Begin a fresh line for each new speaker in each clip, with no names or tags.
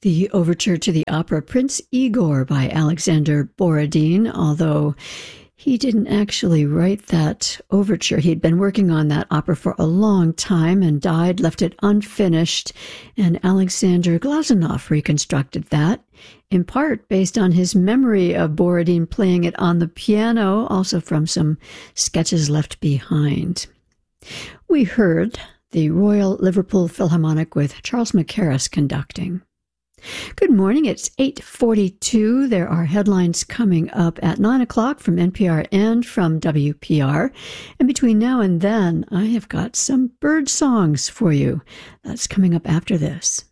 the overture to the opera Prince Igor by Alexander Borodin, although he didn't actually write that overture. He'd been working on that opera for a long time and died, left it unfinished, and Alexander Glazunov reconstructed that, in part based on his memory of Borodin playing it on the piano, also from some sketches left behind. We heard the Royal Liverpool Philharmonic with Charles Mackerras conducting. Good morning. It's 8:42. There are headlines coming up at 9 o'clock from NPR and from WPR. And between now and then, I have got some bird songs for you. That's coming up after this.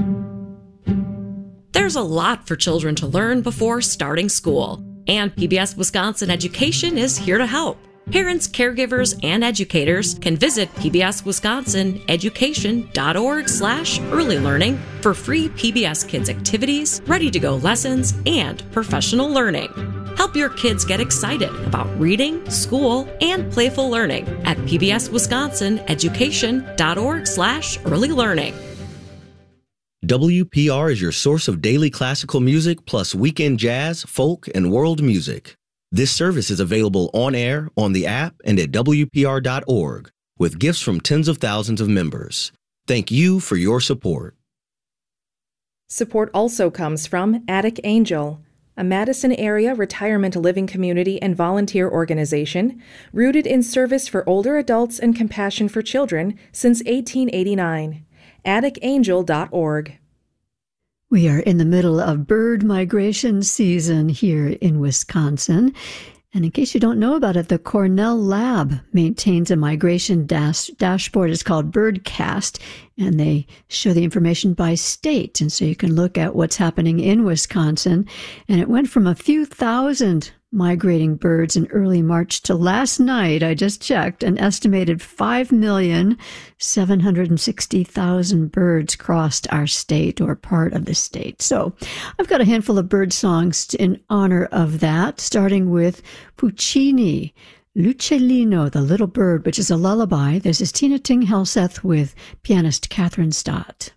There's a lot for children to learn before starting school, and PBS Wisconsin Education is here to help. Parents, caregivers, and educators can visit pbswisconsineducation.org/early learning for free PBS Kids activities, ready-to-go lessons, and professional learning. Help your kids get excited about reading, school, and playful learning at pbswisconsineducation.org/early learning.
WPR is your source of daily classical music plus weekend jazz, folk, and world music. This service is available on air, on the app, and at WPR.org, with gifts from tens of thousands of members. Thank you for your support.
Support also comes from Attic Angel, a Madison area retirement living community and volunteer organization rooted in service for older adults and compassion for children since 1889. AtticAngel.org.
We are in the middle of bird migration season here in Wisconsin. And in case you don't know about it, the Cornell Lab maintains a migration dashboard. It's called Birdcast, and they show the information by state. And so you can look at what's happening in Wisconsin. And it went from a few thousand migrating birds in early March to last night, I just checked, an estimated 5,760,000 birds crossed our state or part of the state. So I've got a handful of bird songs in honor of that, starting with Puccini, L'Uccellino, the Little Bird, which is a lullaby. This is Tina Ting Helseth with pianist Catherine Stott.